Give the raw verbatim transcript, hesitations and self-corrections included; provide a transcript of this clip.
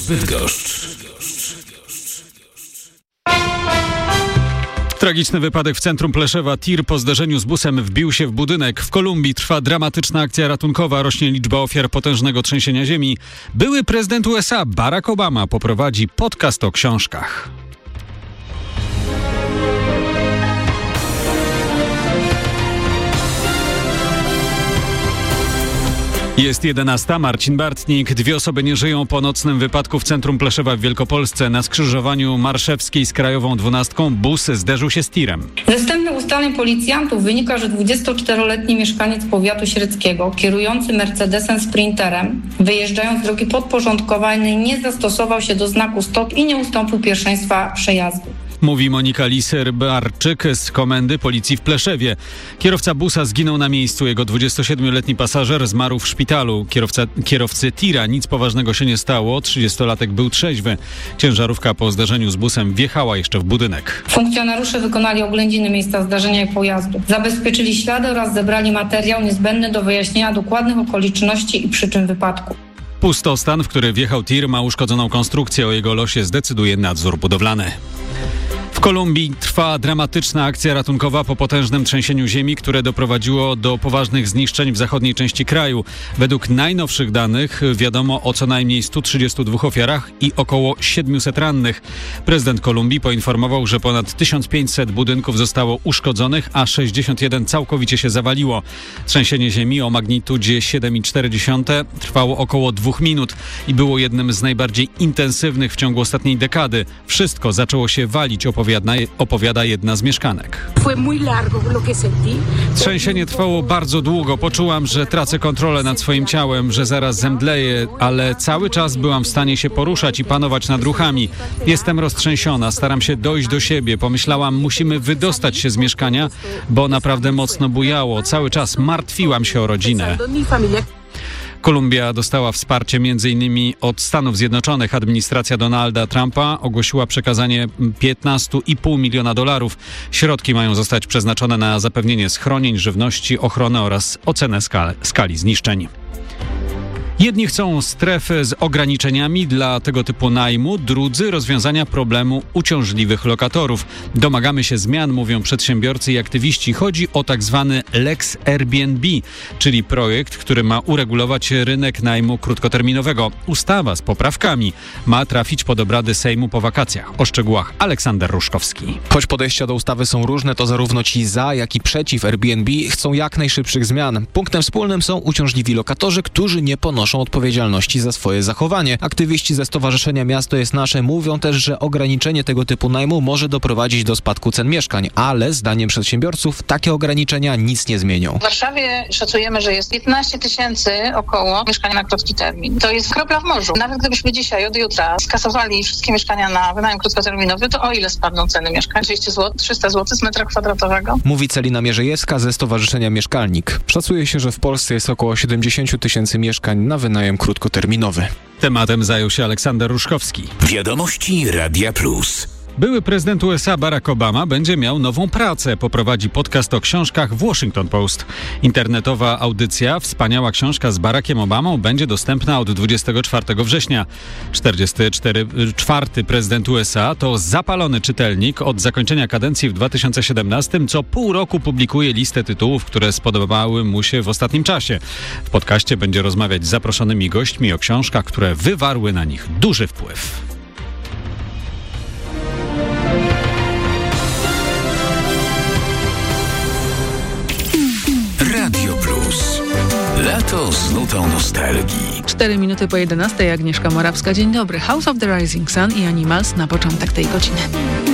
Bydgoszcz. Tragiczny wypadek w centrum Pleszewa. Tir po zderzeniu z busem wbił się w budynek. W Kolumbii trwa dramatyczna akcja ratunkowa. Rośnie liczba ofiar potężnego trzęsienia ziemi. Były prezydent U S A Barack Obama poprowadzi podcast o książkach. Jest jedenasta. Marcin Bartnik. Dwie osoby nie żyją po nocnym wypadku w centrum Pleszewa w Wielkopolsce. Na skrzyżowaniu Marszewskiej z Krajową dwunastką bus zderzył się z tirem. Ze wstępnych ustaleń policjantów wynika, że dwudziestoczteroletni mieszkaniec powiatu średzkiego, kierujący Mercedesem Sprinterem, wyjeżdżając z drogi podporządkowanej, nie zastosował się do znaku stop i nie ustąpił pierwszeństwa przejazdu. Mówi Monika Liser-Barczyk z Komendy Policji w Pleszewie. Kierowca busa zginął na miejscu. Jego dwudziestosiedmioletni pasażer zmarł w szpitalu. Kierowca, kierowcy tira nic poważnego się nie stało. trzydziestolatek był trzeźwy. Ciężarówka po zdarzeniu z busem wjechała jeszcze w budynek. Funkcjonariusze wykonali oględziny miejsca zdarzenia i pojazdu. Zabezpieczyli ślady oraz zebrali materiał niezbędny do wyjaśnienia dokładnych okoliczności i przyczyn wypadku. Pustostan, w który wjechał tir, ma uszkodzoną konstrukcję. O jego losie zdecyduje nadzór budowlany. W Kolumbii trwa dramatyczna akcja ratunkowa po potężnym trzęsieniu ziemi, które doprowadziło do poważnych zniszczeń w zachodniej części kraju. Według najnowszych danych wiadomo o co najmniej stu trzydziestu dwóch ofiarach i około siedmiuset rannych. Prezydent Kolumbii poinformował, że ponad tysiąc pięćset budynków zostało uszkodzonych, a sześćdziesiąt jeden całkowicie się zawaliło. Trzęsienie ziemi o magnitudzie siedem i cztery dziesiąte trwało około dwóch minut i było jednym z najbardziej intensywnych w ciągu ostatniej dekady. Wszystko zaczęło się walić, opowiada opowiada jedna z mieszkanek. Trzęsienie trwało bardzo długo. Poczułam, że tracę kontrolę nad swoim ciałem, że zaraz zemdleję, ale cały czas byłam w stanie się poruszać i panować nad ruchami. Jestem roztrzęsiona, staram się dojść do siebie. Pomyślałam, musimy wydostać się z mieszkania, bo naprawdę mocno bujało. Cały czas martwiłam się o rodzinę. Kolumbia dostała wsparcie m in od Stanów Zjednoczonych. Administracja Donalda Trumpa ogłosiła przekazanie piętnaście i pół miliona dolarów. Środki mają zostać przeznaczone na zapewnienie schronień, żywności, ochronę oraz ocenę skali, skali zniszczeń. Jedni chcą strefy z ograniczeniami dla tego typu najmu, drudzy rozwiązania problemu uciążliwych lokatorów. Domagamy się zmian, mówią przedsiębiorcy i aktywiści. Chodzi o tak zwany Lex Airbnb, czyli projekt, który ma uregulować rynek najmu krótkoterminowego. Ustawa z poprawkami ma trafić pod obrady Sejmu po wakacjach. O szczegółach Aleksander Ruszkowski. Choć podejścia do ustawy są różne, to zarówno ci za, jak i przeciw Airbnb chcą jak najszybszych zmian. Punktem wspólnym są uciążliwi lokatorzy, którzy nie ponoszą odpowiedzialności za swoje zachowanie. Aktywiści ze Stowarzyszenia Miasto jest Nasze mówią też, że ograniczenie tego typu najmu może doprowadzić do spadku cen mieszkań, ale zdaniem przedsiębiorców takie ograniczenia nic nie zmienią. W Warszawie szacujemy, że jest piętnaście tysięcy około mieszkań na krótki termin. To jest kropla w morzu. Nawet gdybyśmy dzisiaj od jutra skasowali wszystkie mieszkania na wynajem krótkoterminowy, to o ile spadną ceny mieszkań? dwieście złotych, trzysta złotych z metra kwadratowego? Mówi Celina Mierzejewska ze Stowarzyszenia Mieszkalnik. Szacuje się, że w Polsce jest około siedemdziesiąt tysięcy mieszkań na wynajem krótkoterminowy. Tematem zajął się Aleksander Ruszkowski. Wiadomości Radia Plus. Były prezydent U S A Barack Obama będzie miał nową pracę. Poprowadzi podcast o książkach w Washington Post. Internetowa audycja Wspaniała książka z Barackiem Obamą będzie dostępna od dwudziestego czwartego września. czterdziesty czwarty prezydent U S A to zapalony czytelnik. Od zakończenia kadencji w dwa tysiące siedemnastym co pół roku publikuje listę tytułów, które spodobały mu się w ostatnim czasie. W podcaście będzie rozmawiać z zaproszonymi gośćmi o książkach, które wywarły na nich duży wpływ. Radio Plus. Lato z nutą nostalgii. Cztery minuty po jedenastej. Agnieszka Morawska. Dzień dobry. House of the Rising Sun i Animals na początek tej godziny.